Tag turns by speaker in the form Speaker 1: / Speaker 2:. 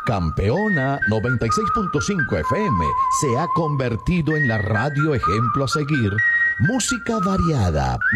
Speaker 1: Campeona 96.5 FM se ha convertido en la radio ejemplo a seguir. Música variada,